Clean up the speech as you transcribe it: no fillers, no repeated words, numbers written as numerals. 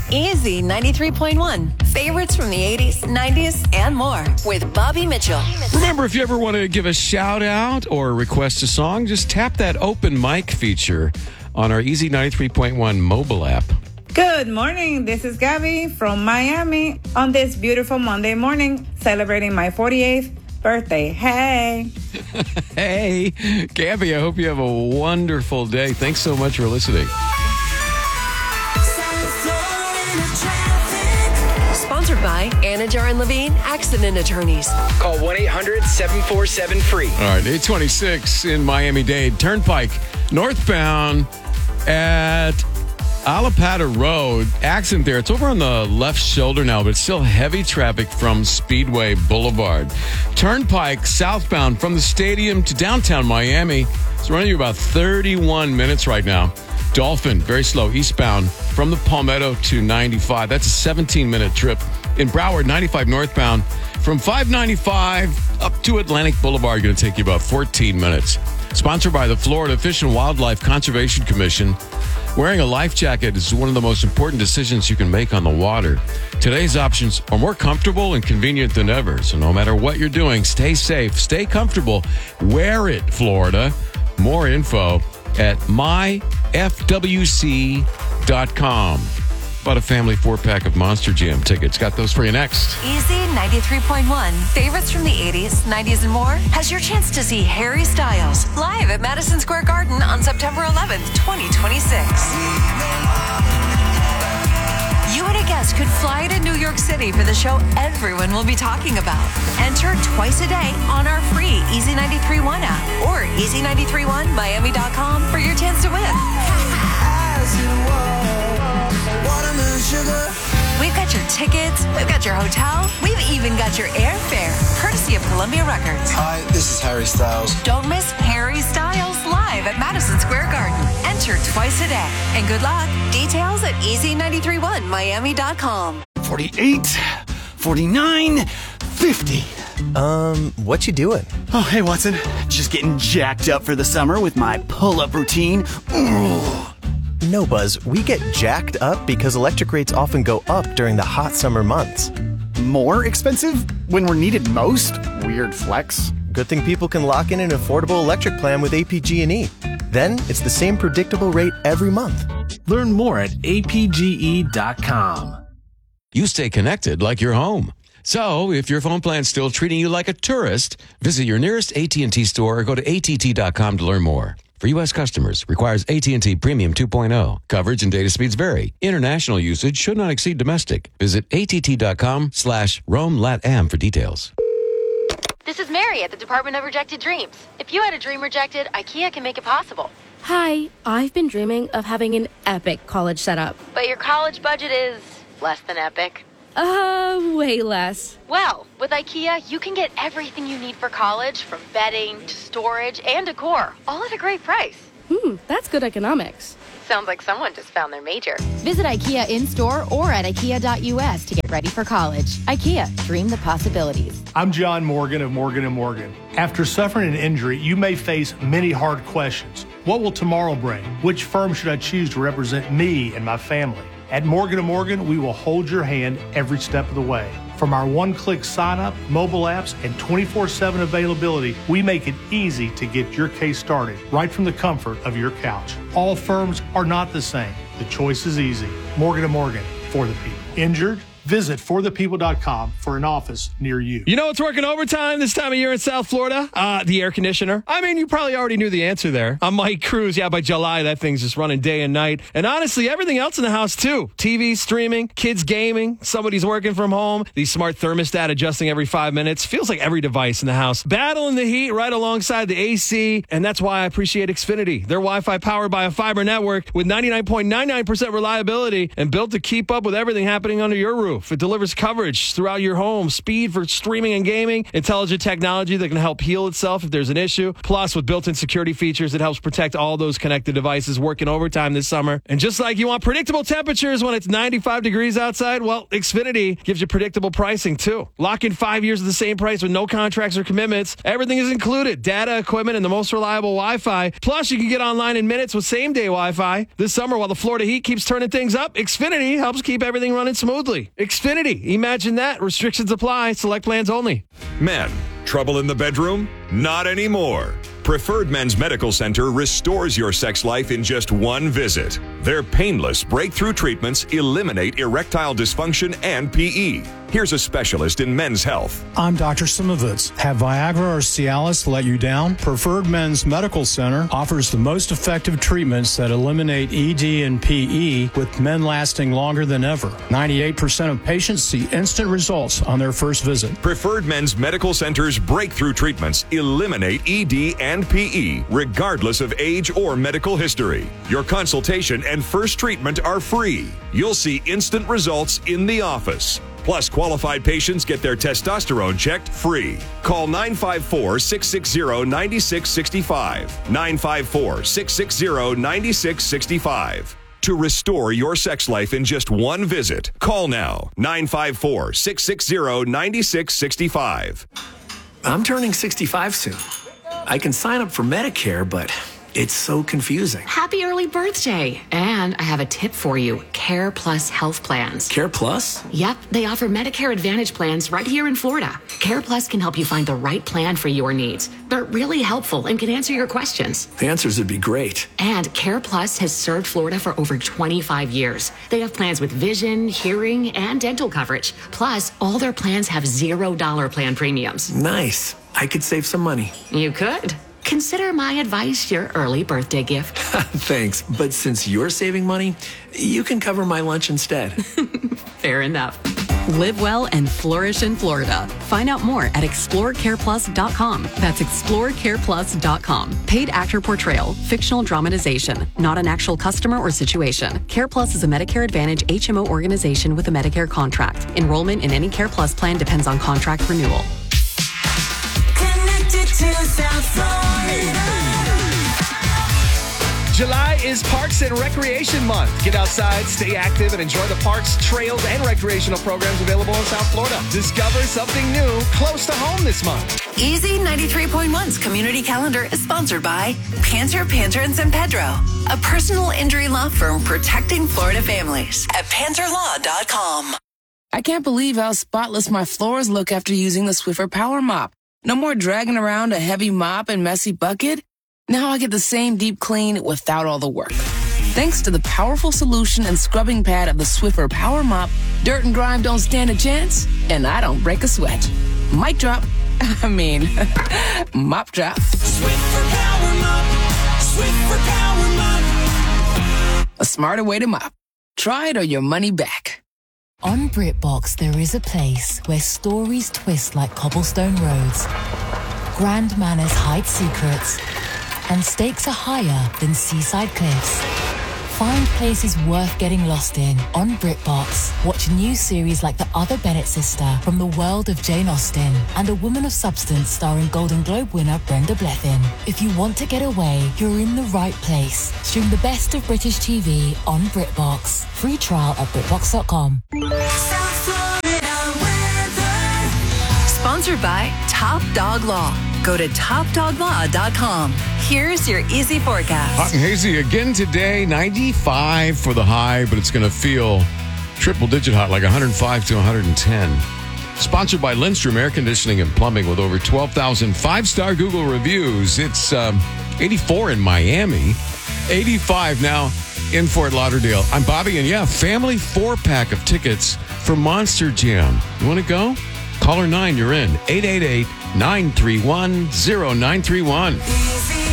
Easy 93.1. Favorites from the 80s, 90s, and more with Bobby Mitchell. Remember, if you ever want to give a shout out or request a song, just tap that open mic feature on our Easy 93.1 mobile app. Good morning. This is Gabby from Miami on this beautiful Monday morning, celebrating my 48th birthday. Hey. Hey, Gabby, I hope you have a wonderful day. Thanks so much for listening. Sponsored by Anajar and Levine Accident Attorneys. Call 1-800-747-FREE. All right, 826 in Miami-Dade. Turnpike, northbound at Alapata Road. Accident there. It's over on the left shoulder now, but it's still heavy traffic from Speedway Boulevard. Turnpike, southbound from the stadium to downtown Miami. It's running you about 31 minutes right now. Dolphin, very slow, eastbound from the Palmetto to 95. That's a 17-minute trip. In Broward, 95 northbound from 595 up to Atlantic Boulevard, going to take you about 14 minutes. Sponsored by the Florida Fish and Wildlife Conservation Commission. Wearing a life jacket is one of the most important decisions you can make on the water. Today's options are more comfortable and convenient than ever. So no matter what you're doing, stay safe, stay comfortable. Wear it, Florida. More info at myfwc.com. Bought a family 4-pack of Monster Jam tickets. Got those for you next. Easy 93.1. Favorites from the 80s, 90s, and more has your chance to see Harry Styles live at Madison Square Garden on September 11th, 2026. You and a guest could fly to New York City for the show everyone will be talking about. Enter twice a day on our free Easy 93.1 app or easy931miami.com for your chance to win. We've got your tickets, we've got your hotel, we've even got your airfare, courtesy of Columbia Records. Hi, this is Harry Styles. Don't miss Harry Styles live at Madison Square Garden. Enter twice a day. And good luck. Details at easy931miami.com. 48, 49, 50. What you doing? Oh, hey, Watson. Just getting jacked up for the summer with my pull-up routine. Ooh. No, Buzz, we get jacked up because electric rates often go up during the hot summer months. More expensive when we're needed most? Weird flex. Good thing people can lock in an affordable electric plan with APG&E. Then it's the same predictable rate every month. Learn more at apge.com. You stay connected like you're home. So if your phone plan's still treating you like a tourist, visit your nearest AT&T store or go to att.com to learn more. For U.S. customers, requires AT&T Premium 2.0. Coverage and data speeds vary. International usage should not exceed domestic. Visit att.com/RoamLatAm for details. This is Mary at the Department of Rejected Dreams. If you had a dream rejected, IKEA can make it possible. Hi, I've been dreaming of having an epic college setup. But your college budget is less than epic. Way less. Well, with IKEA, you can get everything you need for college, from bedding to storage and decor, all at a great price. That's good economics. Sounds like someone just found their major. Visit IKEA in-store or at IKEA.us to get ready for college. IKEA, dream the possibilities. I'm John Morgan of Morgan & Morgan. After suffering an injury, you may face many hard questions. What will tomorrow bring? Which firm should I choose to represent me and my family? At Morgan & Morgan, we will hold your hand every step of the way. From our one-click sign-up, mobile apps, and 24/7 availability, we make it easy to get your case started right from the comfort of your couch. All firms are not the same. The choice is easy. Morgan & Morgan, for the people. Injured? Visit forthepeople.com for an office near you. You know what's working overtime this time of year in South Florida? The air conditioner. I mean, you probably already knew the answer there. I'm Mike Cruz. Yeah, by July, that thing's just running day and night. And honestly, everything else in the house, too. TV, streaming, kids gaming, somebody's working from home, the smart thermostat adjusting every 5 minutes. Feels like every device in the house. Battling the heat right alongside the AC. And that's why I appreciate Xfinity. Their Wi-Fi powered by a fiber network with 99.99% reliability and built to keep up with everything happening under your roof. It delivers coverage throughout your home, speed for streaming and gaming, intelligent technology that can help heal itself if there's an issue. Plus, with built-in security features, it helps protect all those connected devices working overtime this summer. And just like you want predictable temperatures when it's 95 degrees outside, well, Xfinity gives you predictable pricing too. Lock in 5 years of the same price with no contracts or commitments. Everything is included. Data, equipment, and the most reliable Wi-Fi. Plus, you can get online in minutes with same-day Wi-Fi. This summer, while the Florida heat keeps turning things up, Xfinity helps keep everything running smoothly. Xfinity. Imagine that. Restrictions apply. Select plans only. Men, trouble in the bedroom? Not anymore. Preferred Men's Medical Center restores your sex life in just one visit. Their painless breakthrough treatments eliminate erectile dysfunction and PE. Here's a specialist in men's health. I'm Dr. Simovitz. Have Viagra or Cialis let you down? Preferred Men's Medical Center offers the most effective treatments that eliminate ED and PE, with men lasting longer than ever. 98% of patients see instant results on their first visit. Preferred Men's Medical Center's breakthrough treatments eliminate ED and PE, regardless of age or medical history. Your consultation and first treatment are free. You'll see instant results in the office. Plus, qualified patients get their testosterone checked free. Call 954-660-9665. 954-660-9665. To restore your sex life in just one visit, call now. 954-660-9665. I'm turning 65 soon. I can sign up for Medicare, but it's so confusing. Happy early birthday. And I have a tip for you. Care Plus health plans. Care Plus? Yep, they offer Medicare Advantage plans right here in Florida. Care Plus can help you find the right plan for your needs. They're really helpful and can answer your questions. The answers would be great. And Care Plus has served Florida for over 25 years. They have plans with vision, hearing, and dental coverage. Plus, all their plans have $0 plan premiums. Nice. I could save some money. You could. Consider my advice your early birthday gift. Thanks, but since you're saving money, you can cover my lunch instead. Fair enough. Live well and flourish in Florida. Find out more at explorecareplus.com. That's explorecareplus.com. Paid actor portrayal, fictional dramatization, not an actual customer or situation. Care Plus is a Medicare Advantage HMO organization with a Medicare contract. Enrollment in any Care Plus plan depends on contract renewal. Connected to South Florida. July is Parks and Recreation Month. Get outside, stay active, and enjoy the parks, trails, and recreational programs available in South Florida. Discover something new close to home this month. Easy 93.1's community calendar is sponsored by Panter and San Pedro, a personal injury law firm protecting Florida families at PanterLaw.com. I can't believe how spotless my floors look after using the Swiffer Power Mop. No more dragging around a heavy mop and messy bucket. Now I get the same deep clean without all the work. Thanks to the powerful solution and scrubbing pad of the Swiffer Power Mop, dirt and grime don't stand a chance, and I don't break a sweat. Mic drop. Mop drop. Swiffer Power Mop. Swiffer Power Mop. A smarter way to mop. Try it or your money back. On BritBox, there is a place where stories twist like cobblestone roads, grand manners hide secrets, and stakes are higher than seaside cliffs. Find places worth getting lost in on BritBox. Watch new series like The Other Bennett Sister from the world of Jane Austen and A Woman of Substance starring Golden Globe winner Brenda Blethyn. If you want to get away, you're in the right place. Stream the best of British TV on BritBox. Free trial at BritBox.com. Sponsored by Top Dog Law. Go to topdoglaw.com. Here's your easy forecast. Hot and hazy again today. 95 for the high, but it's going to feel triple-digit hot, like 105 to 110. Sponsored by Lindstrom Air Conditioning and Plumbing with over 12,000 five-star Google reviews. It's 84 in Miami, 85 now in Fort Lauderdale. I'm Bobby, and family 4-pack of tickets for Monster Jam. You want to go? Caller 9, you're in. 888-931-0931.